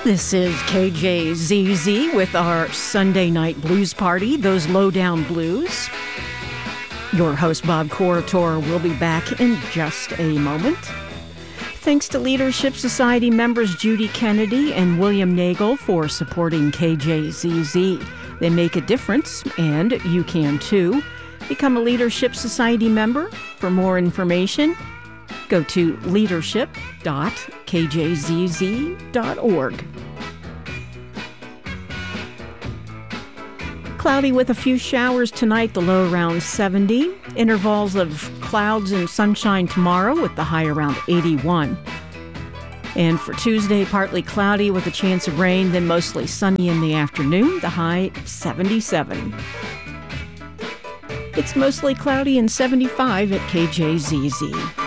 This is KJZZ with our Sunday night blues party, those lowdown blues. Your host, Bob Corritore, will be back in just a moment. Thanks to Leadership Society members Judy Kennedy and William Nagel for supporting KJZZ. They make a difference, and you can too. Become a Leadership Society member. For more information, go to leadership.kjzz.org. Cloudy with a few showers tonight, the low around 70. Intervals of clouds and sunshine tomorrow with the high around 81. And for Tuesday, partly cloudy with a chance of rain, then mostly sunny in the afternoon, the high 77. It's mostly cloudy and 75 at KJZZ.